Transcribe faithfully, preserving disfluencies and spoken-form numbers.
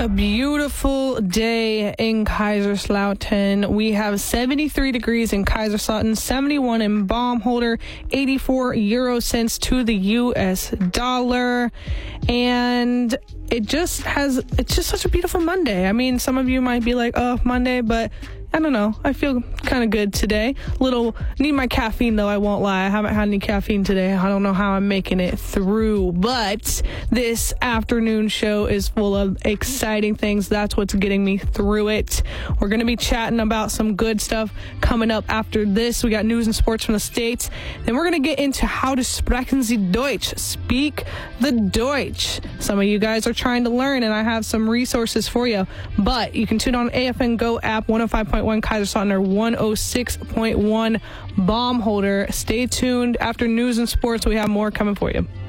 A beautiful day in Kaiserslautern. We have seventy-three degrees in Kaiserslautern, seventy-one in Baumholder, eighty-four euro cents to the U S dollar. And it just has, it's just such a beautiful Monday. I mean, some of you might be like, oh, Monday, but I don't know. I feel kind of good today. Little, need my caffeine though, I won't lie. I haven't had any caffeine today. I don't know how I'm making it through. But this afternoon show is full of exciting things. That's what's getting me through it. We're going to be chatting about some good stuff coming up after this. We got news and sports from the States. Then we're going to get into how to sprechen Sie Deutsch. Speak the Deutsch. Some of you guys are trying to learn, and I have some resources for you. But you can tune on A F N Go app, one oh five point one Kaiserslautern, or one oh six point one Baumholder. Stay tuned. After news and sports, we have more coming for you.